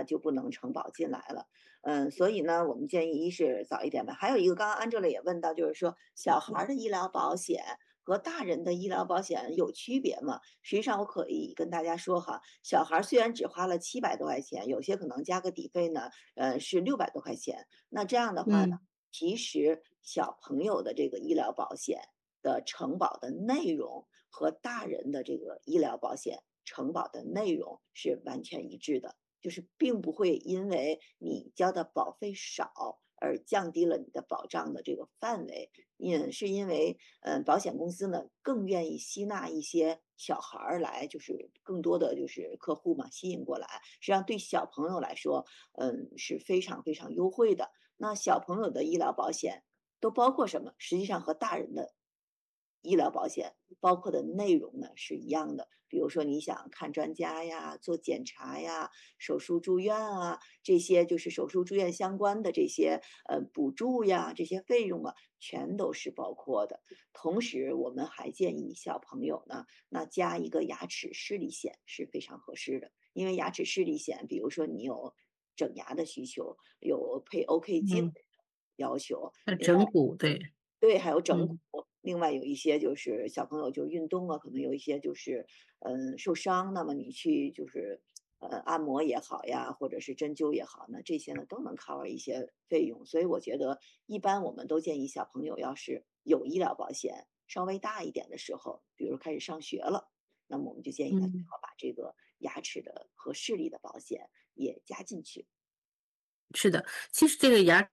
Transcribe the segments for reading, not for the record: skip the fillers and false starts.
就不能承保进来了。所以呢，我们建议一是早一点买，还有一个刚刚 Angela 也问到，就是说小孩儿的医疗保险和大人的医疗保险有区别吗？实际上我可以跟大家说哈，小孩儿虽然只花了700多块钱，有些可能加个底费呢，是600多块钱。那这样的话呢， 嗯。 其实小朋友的这个医疗保险的承保的内容和大人的这个医疗保险承保的内容是完全一致的，就是并不会因为你交的保费少而降低了你的保障的这个范围。是因为，保险公司呢更愿意吸纳一些小孩儿来，就是更多的就是客户嘛，吸引过来。实际上对小朋友来说，是非常非常优惠的。那小朋友的医疗保险都包括什么？实际上和大人的医疗保险包括的内容呢是一样的。比如说你想看专家呀、做检查呀、手术住院啊，这些就是手术住院相关的这些补助呀、这些费用啊，全都是包括的。同时，我们还建议小朋友呢，那加一个牙齿视力险是非常合适的。因为牙齿视力险，比如说你有整牙的需求，有配 OK 镜的嗯。 要求，另外整骨，对。 对，还有整骨。 嗯。 另外有一些就是小朋友就运动啊，可能有一些就是，受伤，那么你去就是，按摩也好呀，或者是针灸也好，那这些呢都能 cover 一些费用。所以我觉得一般我们都建议小朋友要是有医疗保险，稍微大一点的时候，比如开始上学了，那么我们就建议他最嗯。 好把这个牙齿的和视力的保险也加进去。 是的，其实这个牙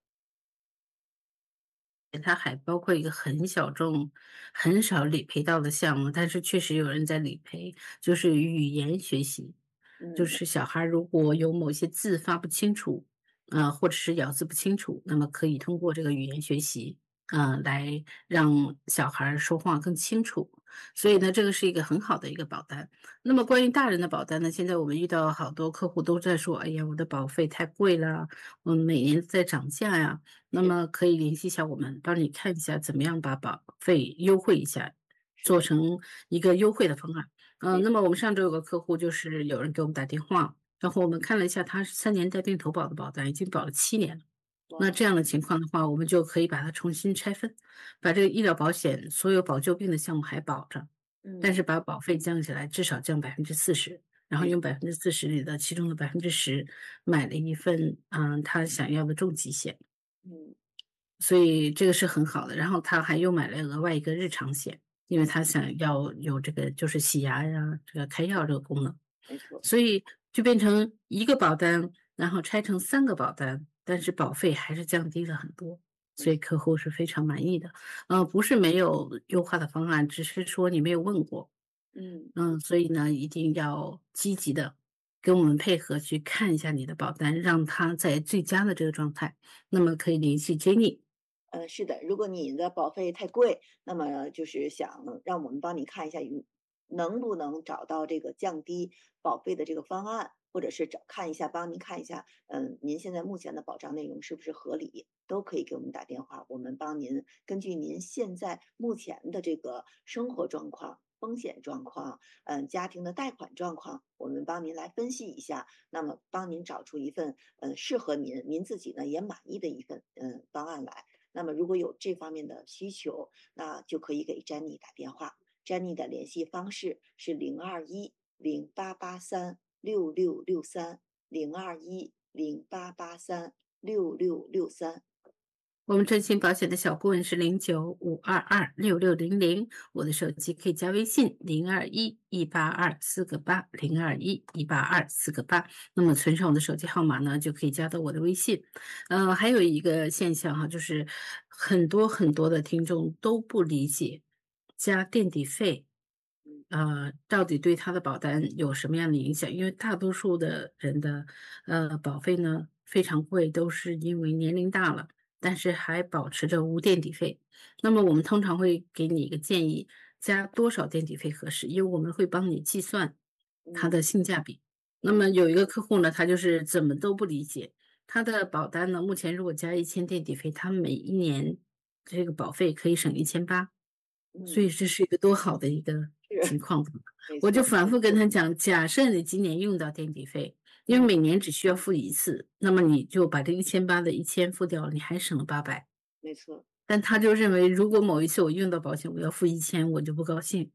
它还包括一个很小众、很少理赔到的项目，但是确实有人在理赔，就是语言学习。就嗯。 是小孩儿如果有某些字发不清楚，或者是咬字不清楚，那么可以通过这个语言学习，来让小孩儿说话更清楚。所以呢，这个是一个很好的一个保单。那么关于大人的保单呢，现在我们遇到好多客户都在说：“哎呀，我的保费太贵了，每年在涨价呀。”那是么可以联系一下我们，帮你看一下怎么样把保费优惠一下， 是的。 做成一个优惠的方案。 没那么我们上周有个客户，就是有人给我们打电话，然后我们看了一下，他是3年带病投保的保单，已经保了7年了。那哇。 这样的情况的话，我们就可以把它重新拆分，把这个医疗保险所有保旧病的项目还保着，但嗯。 是把保费降下来，至少降40%，然后没用40%里的其中的10%买了一份，他想要的重疾险。 嗯。 所以这个是很好的，然后他还又买了额外一个日常险，因为他想要有这个就是洗牙呀，这个开药这个功能。 没错。 所以就变成一个保单，然后拆成3个保单，但是保费还是降低了很多， 没错。 所以客户是非常满意的。不是没有优化的方案，只是说你没有问过。 嗯。 所以呢，一定要积极的跟我们配合去看一下你的保单，让它在最佳的这个状态，那么可以联系 Jenny。 是的，如果你的保费太贵，那么就是想让我们帮你看一下，能不能找到这个降低保费的这个方案，或者是看一下，帮您看一下，您现在目前的保障内容是不是合理，都可以给我们打电话，我们帮您根据您现在目前的这个生活状况、风险状况，家庭的贷款状况，我们帮您来分析一下，那么帮您找出一份适合您自己呢也满意的一份方案来。那么如果有这方面的需求，那就可以给 Jenny 打电话。Jenny 的联系方式是021088366663021088366663。 我们征信保险的小顾问是0952266600，我的手机可以加微信0211824802118248。那么存上我的手机号码呢，就可以加到我的微信。还有一个现象哈，就是很多很多的听众都不理解加垫底费， 嗯。 到底对他的保单有什么样的影响？因为大多数的人的保费呢非常贵，都是因为年龄大了。但是还保持着无垫底费。那么我们通常会给你一个建议，加多少垫底费合适，因为我们会帮你计算它嗯。 的性价比。那嗯。 么有一个客户呢，他就是怎么都不理解，他的保单呢，目前如果加1000垫底费，他每一年这个保费可以省1800，所嗯。 以这是一个多好的一个是。 情况。 没错。 我就反复跟他讲，假设你今年用到垫底费， 因为每年只需要付一次，那么你就把这1800的1000付掉了，你还省了800。 没错。 但他就认为如果某一次我用到保险，我要付1000，我就不高兴。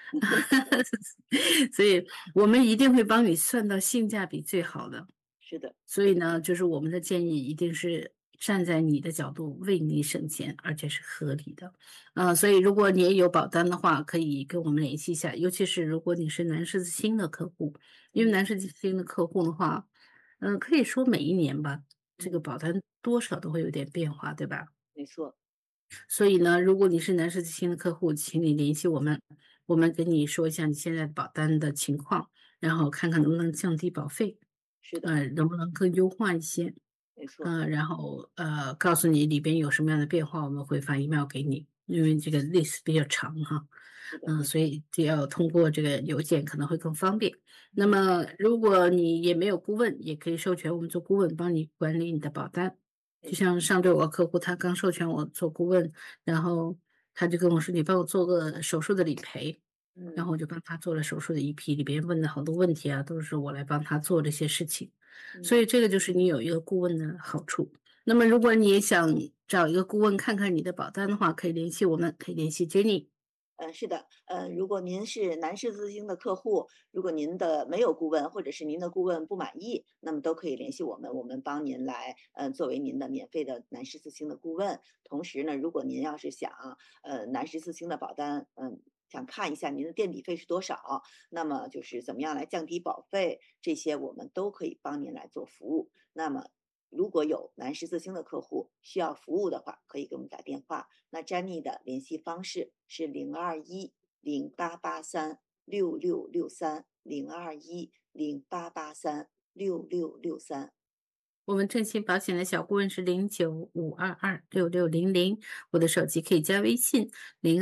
所以我们一定会帮你算到性价比最好的。 是的。 所以呢，就是我们的建议一定是站在你的角度为你省钱，而且是合理的。所以如果你也有保单的话，可以跟我们联系一下，尤其是如果你是南狮子星的客户，因为南狮子星的客户的话，可以说每一年吧，这个保单多少都会有点变化，对吧？ 没错。 所以呢，如果你是南狮子星的客户，请你联系我们，我们跟你说一下你现在保单的情况，然后看看能不能降低保费， 是的。 能不能更优化一些。 没错。 然后告诉你里边有什么样的变化，我们会发 email 给你，因为这个 list 比较长哈。 是的。 所以就要通过这个邮件可能会更方便。那么如果你也没有顾问，也可以授权我们做顾问，帮你管理你的保单。就像上周我客户他刚授权我做顾问，然后他就跟我说：“你帮我做个手术的理赔。”然后我就帮他做了手术的一批，里边问的好多问题啊，都是我来帮他做这些事情。所以这个就是你有一个顾问的好处。那么如果你也想找一个顾问看看你的保单的话，可以联系我们，可以联系 Jenny。 是的。如果您是南狮子星的客户，如果您的没有顾问，或者是您的顾问不满意，那么都可以联系我们，我们帮您来，作为您的免费的南狮子星的顾问。同时呢，如果您要是想，南狮子星的保单，想看一下您的垫底费是多少，那么就是怎么样来降低保费，这些我们都可以帮您来做服务。那么如果有南狮子星的客户需要服务的话，可以给我们打电话。那 Jenny 的联系方式是021-0883-6663，021-0883-6663。 我们正鑫保险的小顾问是0952266600，我的手机可以加微信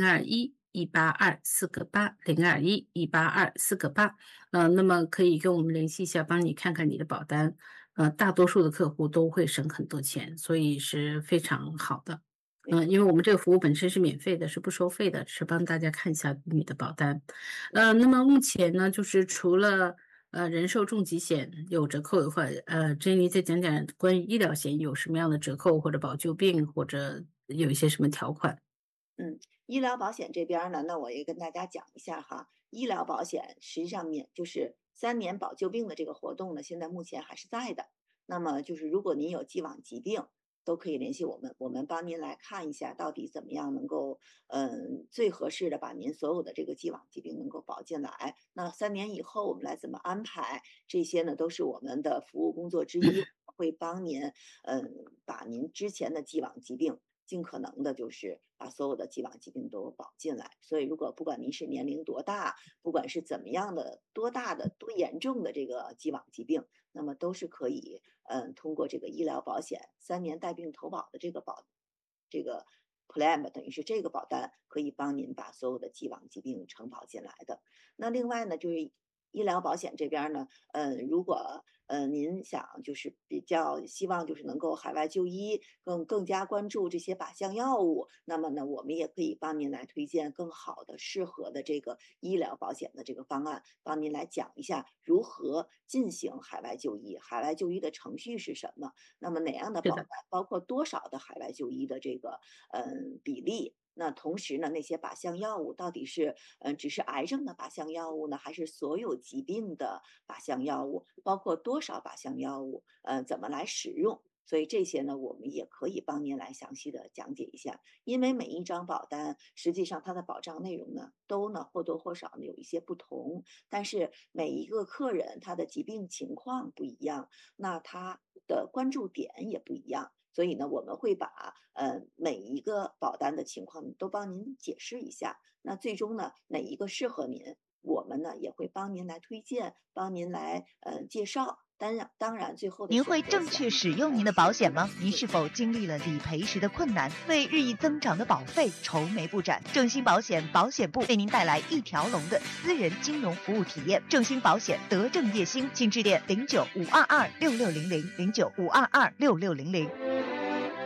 021-182-4个8，021-182-4个8。那么可以跟我们联系一下，帮你看看你的保单。大多数的客户都会省很多钱，所以是非常好的。因为我们这个服务本身是免费的，是不收费的，是帮大家看一下你的保单。那么目前呢，就是除了人寿重疾险有折扣的话，Jenny 再讲讲关于医疗险有什么样的折扣，或者保旧病，或者有一些什么条款？ 医疗保险这边呢，那我也跟大家讲一下哈。医疗保险实际上就是3年保旧病的这个活动呢，现在目前还是在的。那么就是如果您有既往疾病，都可以联系我们，我们帮您来看一下到底怎么样能够最合适的把您所有的这个既往疾病能够保进来。那3年以后我们来怎么安排，这些呢都是我们的服务工作之一，会帮您把您之前的既往疾病尽可能的就是把所有的既往疾病都保进来。所以如果不管您是年龄多大，不管是怎么样的多大的多严重的这个既往疾病，那么都是可以通过这个医疗保险3年带病投保的这个plan 等于是这个保单可以帮您把所有的既往疾病承保进来的。那另外呢，就是医疗保险这边呢，如果您想就是比较希望就是能够海外就医，更加关注这些靶向药物，那么呢，我们也可以帮您来推荐更好的适合的这个医疗保险的这个方案，帮您来讲一下如何进行海外就医，海外就医的程序是什么，那么哪样的保单包括多少的海外就医的这个比例。那同时呢，那些靶向药物到底是只是癌症的靶向药物呢，还是所有疾病的靶向药物？包括多少靶向药物？怎么来使用？所以这些呢，我们也可以帮您来详细的讲解一下。因为每一张保单实际上它的保障内容呢，都呢或多或少呢有一些不同，但是每一个客人他的疾病情况不一样，那他的关注点也不一样。所以呢，我们会把每一个保单的情况都帮您解释一下。那最终呢，哪一个适合您，我们呢也会帮您来推荐，帮您来介绍。当然，最后的您会正确使用您的保险吗？您是否经历了理赔时的困难，为日益增长的保费愁眉不展？正鑫保险保险部为您带来一条龙的私人金融服务体验。正鑫保险德政叶兴，请致电09-522-6600，09-522-6600。